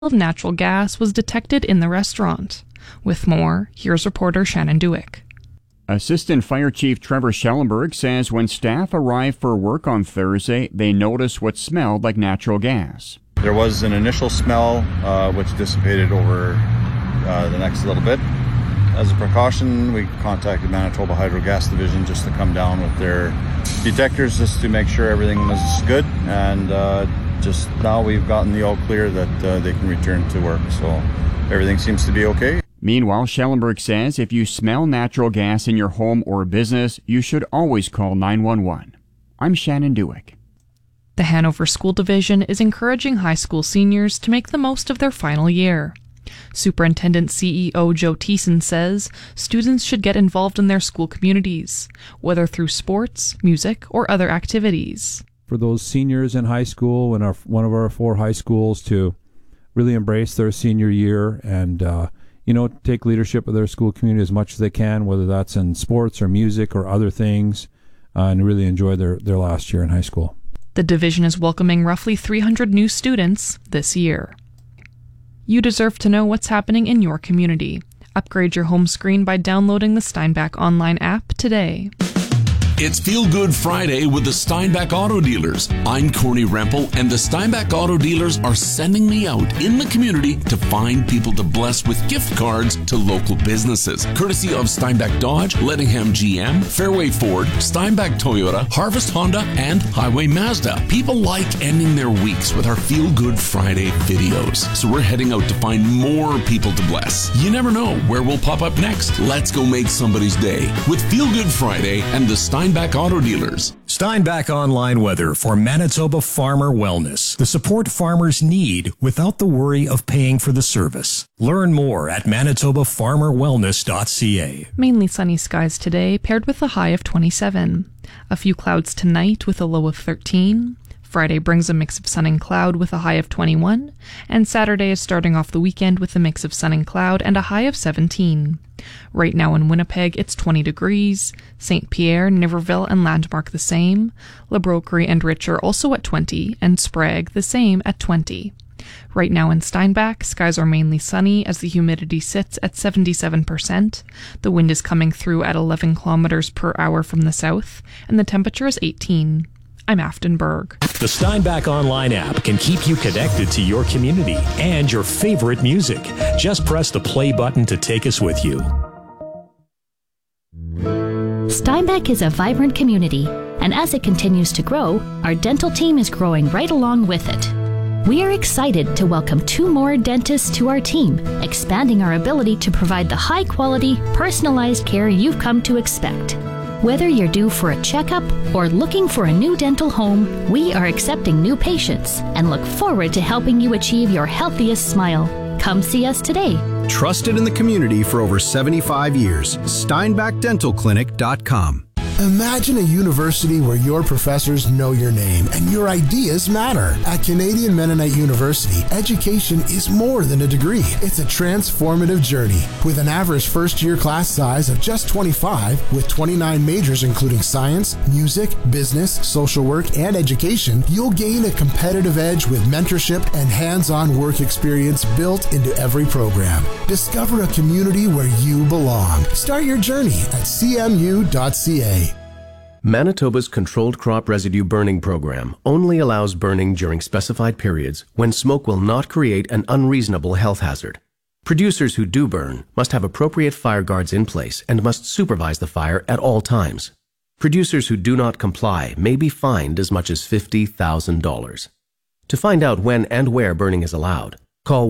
of natural gas was detected in the restaurant. With more, here's reporter Shannon Dewick. Assistant Fire Chief Trevor Schellenberg says when staff arrived for work on Thursday, they noticed what smelled like natural gas. There was an initial smell which dissipated over the next little bit. As a precaution, we contacted Manitoba Hydro Gas Division just to come down with their detectors just to make sure everything was good. And just now we've gotten the all clear that they can return to work. So everything seems to be okay. Meanwhile, Schellenberg says if you smell natural gas in your home or business, you should always call 911. I'm Shannon Dewick. The Hanover School Division is encouraging high school seniors to make the most of their final year. Superintendent CEO Joe Thiessen says students should get involved in their school communities, whether through sports, music, or other activities. For those seniors in high school and one of our 4 high schools to really embrace their senior year and take leadership of their school community as much as they can, whether that's in sports or music or other things, and really enjoy their last year in high school. The division is welcoming roughly 300 new students this year. You deserve to know what's happening in your community. Upgrade your home screen by downloading the Steinbach Online app today. It's Feel Good Friday with the Steinbach Auto Dealers. I'm Corny Rempel, and the Steinbach Auto Dealers are sending me out in the community to find people to bless with gift cards to local businesses. Courtesy of Steinbach Dodge, Lettingham GM, Fairway Ford, Steinbach Toyota, Harvest Honda, and Highway Mazda. People like ending their weeks with our Feel Good Friday videos. So we're heading out to find more people to bless. You never know where we'll pop up next. Let's go make somebody's day with Feel Good Friday and the Steinbach Auto Dealers. Steinbach Online Weather for Manitoba Farmer Wellness. The support farmers need without the worry of paying for the service. Learn more at manitobafarmerwellness.ca. Mainly sunny skies today, paired with a high of 27. A few clouds tonight with a low of 13. Friday brings a mix of sun and cloud with a high of 21, and Saturday is starting off the weekend with a mix of sun and cloud and a high of 17. Right now in Winnipeg, it's 20 degrees. St. Pierre, Niverville, and Landmark the same. La Broquerie and Rich are also at 20, and Sprague the same at 20. Right now in Steinbach, skies are mainly sunny as the humidity sits at 77%. The wind is coming through at 11 kilometers per hour from the south, and the temperature is 18. I'm Afton Berg. The Steinbach Online app can keep you connected to your community and your favorite music. Just press the play button to take us with you. Steinbach is a vibrant community, and as it continues to grow, our dental team is growing right along with it. We are excited to welcome 2 more dentists to our team, expanding our ability to provide the high-quality, personalized care you've come to expect. Whether you're due for a checkup or looking for a new dental home, we are accepting new patients and look forward to helping you achieve your healthiest smile. Come see us today. Trusted in the community for over 75 years. SteinbachDentalClinic.com. Imagine a university where your professors know your name and your ideas matter. At Canadian Mennonite University, education is more than a degree. It's a transformative journey. With an average first-year class size of just 25, with 29 majors including science, music, business, social work, and education, you'll gain a competitive edge with mentorship and hands-on work experience built into every program. Discover a community where you belong. Start your journey at cmu.ca. Manitoba's Controlled Crop Residue Burning Program only allows burning during specified periods when smoke will not create an unreasonable health hazard. Producers who do burn must have appropriate fire guards in place and must supervise the fire at all times. Producers who do not comply may be fined as much as $50,000. To find out when and where burning is allowed, call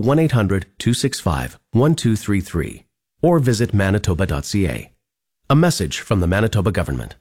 1-800-265-1233 or visit manitoba.ca. A message from the Manitoba government.